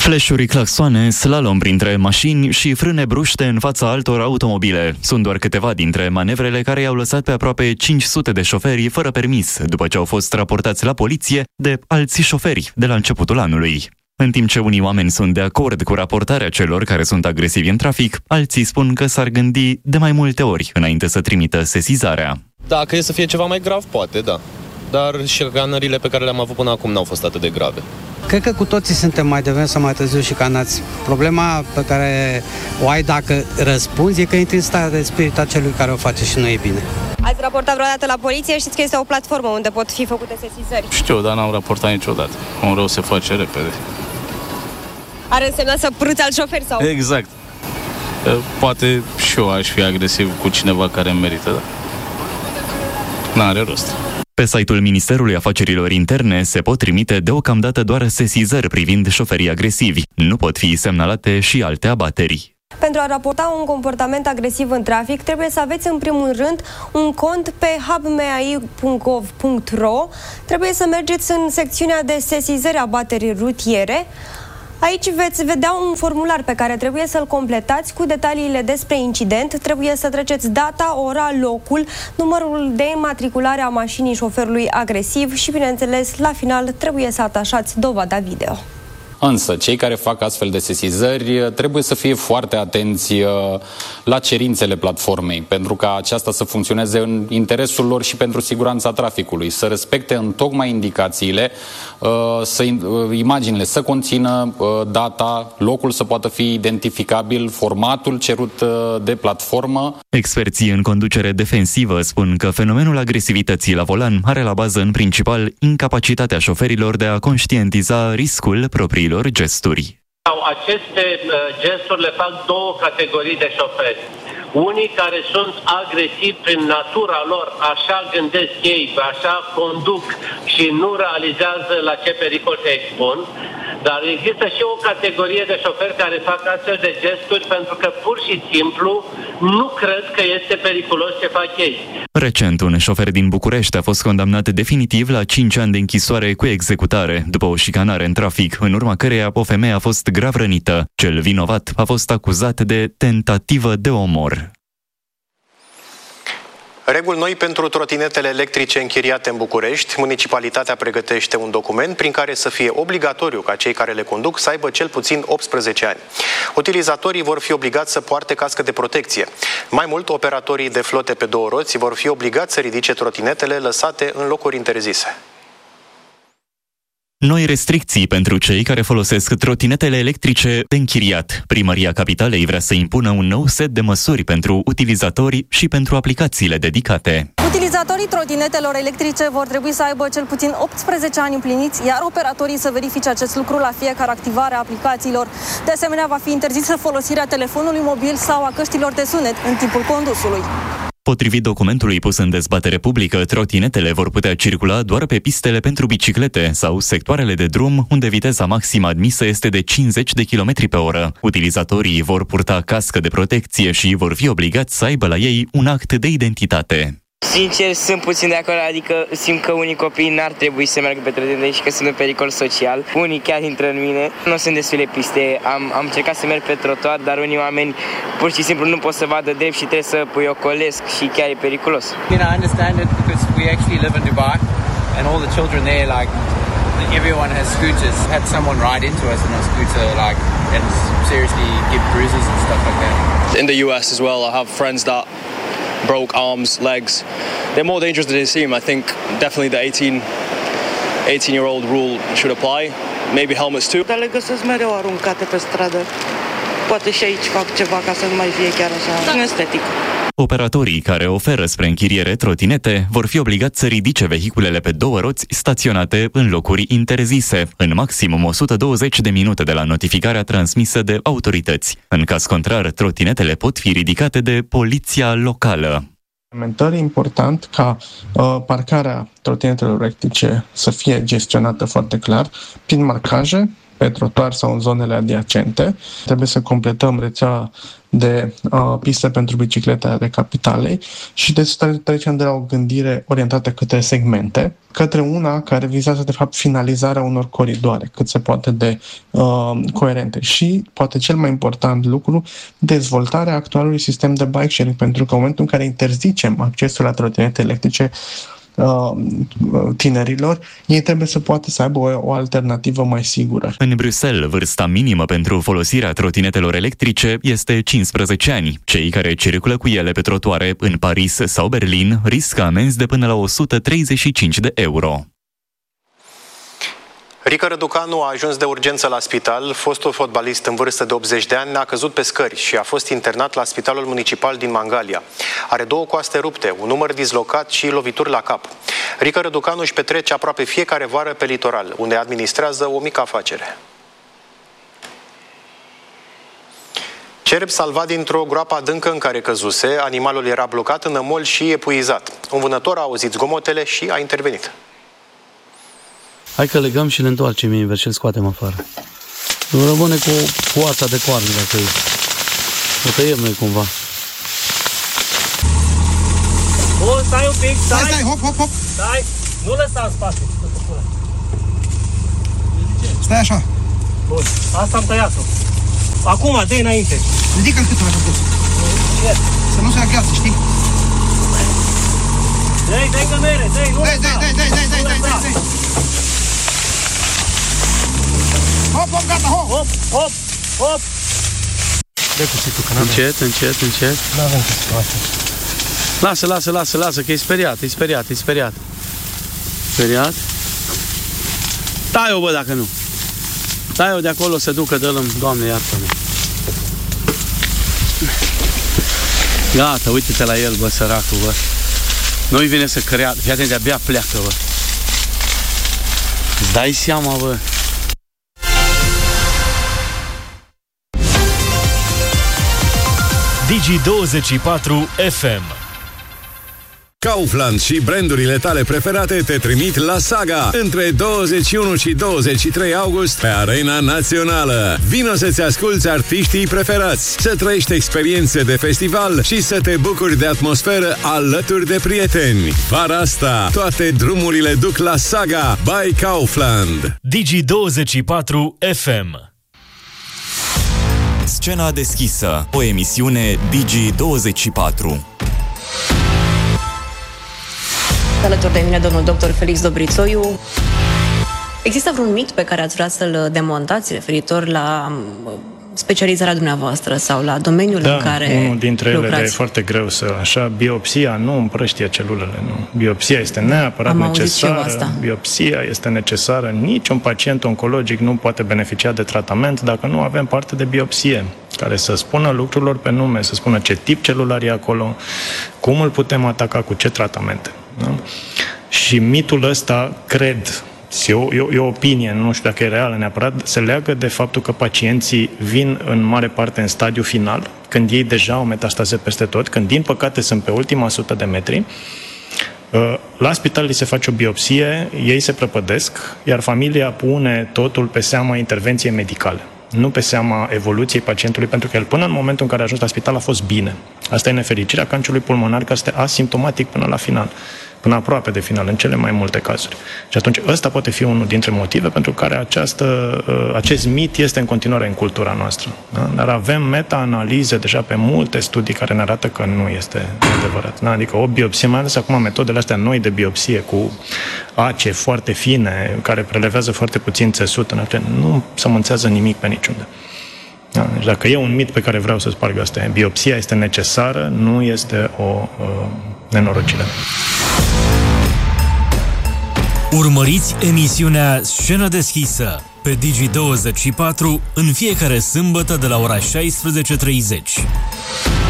Flash-uri, claxoane, slalom printre mașini și frâne bruște în fața altor automobile. Sunt doar câteva dintre manevrele care i-au lăsat pe aproape 500 de șoferi fără permis, după ce au fost raportați la poliție de alți șoferi de la începutul anului. În timp ce unii oameni sunt de acord cu raportarea celor care sunt agresivi în trafic, alții spun că s-ar gândi de mai multe ori înainte să trimită sesizarea. Dacă e să fie ceva mai grav, poate, da. Dar șicanările pe care le-am avut până acum n-au fost atât de grave. Cred că cu toții suntem mai devreme sau mai târziu șicanați. Problema pe care o ai dacă răspunzi e că intri în starea de spirit a celui care o face și nu e bine. Ați raportat vreodată la poliție? Știți că este o platformă unde pot fi făcute sesizări. Știu, dar n-am raportat niciodată. Un rău se face repede. Ar însemna să părâți alt șofer sau? Exact. Poate și eu aș fi agresiv cu cineva care îmi merită, da. N-are rost. Pe site-ul Ministerului Afacerilor Interne se pot trimite deocamdată doar sesizări privind șoferii agresivi. Nu pot fi semnalate și alte abateri. Pentru a raporta un comportament agresiv în trafic, trebuie să aveți în primul rând un cont pe hubmai.gov.ro. Trebuie să mergeți în secțiunea de sesizări abateri rutiere. Aici veți vedea un formular pe care trebuie să-l completați cu detaliile despre incident. Trebuie să treceți data, ora, locul, numărul de înmatriculare a mașinii șoferului agresiv și, bineînțeles, la final trebuie să atașați dovada video. Însă, cei care fac astfel de sesizări trebuie să fie foarte atenți la cerințele platformei, pentru ca aceasta să funcționeze în interesul lor și pentru siguranța traficului, să respecte întocmai indicațiile, imaginile să conțină data, locul să poată fi identificabil, formatul cerut de platformă. Experții în conducere defensivă spun că fenomenul agresivității la volan are la bază în principal incapacitatea șoferilor de a conștientiza riscul propriilor gesturi. Aceste gesturi le fac două categorii de șoferi. Unii care sunt agresivi prin natura lor, așa gândesc ei, așa conduc și nu realizează la ce pericol se expun. Dar există și o categorie de șoferi care fac astfel de gesturi pentru că pur și simplu nu cred că este periculos ce fac ei. Recent, un șofer din București a fost condamnat definitiv la 5 ani de închisoare cu executare după o șicanare în trafic, în urma căreia o femeie a fost grav rănită. Cel vinovat a fost acuzat de tentativă de omor. Reguli noi pentru trotinetele electrice închiriate în București. Municipalitatea pregătește un document prin care să fie obligatoriu ca cei care le conduc să aibă cel puțin 18 ani. Utilizatorii vor fi obligați să poarte cască de protecție. Mai mult, operatorii de flote pe două roți vor fi obligați să ridice trotinetele lăsate în locuri interzise. Noi restricții pentru cei care folosesc trotinetele electrice de închiriat. Primăria Capitalei vrea să impună un nou set de măsuri pentru utilizatori și pentru aplicațiile dedicate. Utilizatorii trotinetelor electrice vor trebui să aibă cel puțin 18 ani împliniți, iar operatorii să verifice acest lucru la fiecare activare a aplicațiilor. De asemenea, va fi interzisă folosirea telefonului mobil sau a căștilor de sunet în timpul condusului. Potrivit documentului pus în dezbatere publică, trotinetele vor putea circula doar pe pistele pentru biciclete sau sectoarele de drum unde viteza maximă admisă este de 50 de km pe oră. Utilizatorii vor purta cască de protecție și vor fi obligați să aibă la ei un act de identitate. Sincer, sunt puțin de acord, adică simt că unii copii n-ar trebui să meargă pe trotinete și că sunt un pericol social. Unii chiar intră în mine. Nu sunt destule piste, am încercat să merg pe trotuar, dar unii oameni pur și simplu nu pot să vadă drept și trebuie să îi ocolesc și chiar e periculos. I understand it because we actually live in Dubai and all the children there, like, everyone has scooters. Had someone ride into us on a scooter, like, and seriously give bruises and stuff like that. In the US as well, I have friends that broke arms, legs. They're more dangerous than they seem. I think definitely the 18-year-old rule should apply. Maybe helmets too. Dar le găsesc mereu aruncate pe stradă. Poate și aici fac ceva ca să nu mai fie chiar așa estetic. Operatorii care oferă spre închiriere trotinete vor fi obligați să ridice vehiculele pe două roți staționate în locuri interzise, în maximum 120 de minute de la notificarea transmisă de autorități. În caz contrar, trotinetele pot fi ridicate de poliția locală. E important ca parcarea trotinetelor electrice să fie gestionată foarte clar prin marcaje pe trotuar sau în zonele adiacente. Trebuie să completăm rețeaua de piste pentru biciclete ale capitalei și de să trecem de la o gândire orientată către segmente, către una care vizează de fapt finalizarea unor coridoare cât se poate de coerente și, poate cel mai important lucru, dezvoltarea actualului sistem de bike sharing, pentru că în momentul în care interzicem accesul la trotinete electrice tinerilor, ei trebuie să poată să aibă o alternativă mai sigură. În Bruxelles, vârsta minimă pentru folosirea trotinetelor electrice este 15 ani. Cei care circulă cu ele pe trotuare în Paris sau Berlin riscă amenzi de până la 135 de euro. Rică Răducanu a ajuns de urgență la spital. Fostul fotbalist în vârstă de 80 de ani a căzut pe scări și a fost internat la Spitalul Municipal din Mangalia. Are 2 coaste rupte, un număr dislocat și lovituri la cap. Rică Răducanu își petrece aproape fiecare vară pe litoral, unde administrează o mică afacere. Cerb salvat dintr-o groapă adâncă în care căzuse, animalul era blocat în nămol și epuizat. Un vânător a auzit zgomotele și a intervenit. Hai că legăm și le întoarcem invers și îl scoatem afară. Nu rămâne cu coața de coarne dacă e. O tăiem noi cumva. Stai un pic, stai! Stai, hop! Stai! Nu lăsa în spate. Stai așa. Bun, asta am tăiat-o. Acum, dă-i înainte. Ridică-l câteva jos. Să nu se agheață, știi? Dă-i cămere, dă-i, nu lăsa! Dă-i! Hop, gata, hop! Hop! Dă cuțitul, că n-avem. Încet. N-avem cuțitul asta. Lasă, că e speriat. Speriat. Tai-o, bă, dacă nu. Tai-o de acolo, se ducă, dă-l, Doamne, iartă-mă. Gata, uite-te la el, bă, săracul, bă. Nu-i vine să creadă, fii atent, de-abia pleacă, bă. Îți dai seama, bă. Digi24 FM. Kaufland și brandurile tale preferate te trimit la Saga între 21 și 23 august pe Arena Națională. Vino să-ți asculți artiștii preferați, să trăiești experiențe de festival și să te bucuri de atmosferă alături de prieteni. Vara asta, toate drumurile duc la Saga by Kaufland. Digi24 FM. Scena deschisă, o emisiune Digi24. Alături de mine domnul dr. Felix Dobrițoiu. Există vreun mit pe care ați vrea să-l demontați referitor la specializarea dumneavoastră sau la domeniul în care unul dintre ele, lucrați? dar e foarte greu să... Așa, biopsia nu împrăștie celulele, nu. Biopsia este neapărat necesară. Biopsia este necesară. Niciun pacient oncologic nu poate beneficia de tratament dacă nu avem parte de biopsie, care să spună lucrurilor pe nume, să spună ce tip celular e acolo, cum îl putem ataca, cu ce tratamente. Da? Și mitul ăsta, cred, e o opinie, nu știu dacă e reală neapărat, se leagă de faptul că pacienții vin în mare parte în stadiu final, când ei deja au metastaze peste tot, când din păcate sunt pe ultima 100 de metri. La spital li se face o biopsie, ei se prăpădesc, iar familia pune totul pe seama intervenției medicale, nu pe seama evoluției pacientului, pentru că el până în momentul în care a ajuns la spital a fost bine. Asta e nefericirea cancerului pulmonar, care este asimptomatic până la final, până aproape de final, în cele mai multe cazuri. Și atunci ăsta poate fi unul dintre motive pentru care acest mit este în continuare în cultura noastră. Da? Dar avem meta-analize deja pe multe studii care ne arată că nu este adevărat. Da? Adică o biopsie, mai ales acum metodele astea noi de biopsie cu ace foarte fine, care prelevează foarte puțin țesut, nu sămânțează nimic pe niciunde. Da? Deci dacă e un mit pe care vreau să sparg, asta e: biopsia este necesară, nu este o nenorocire. Urmăriți emisiunea Scenă deschisă pe Digi24 în fiecare sâmbătă de la ora 16:30.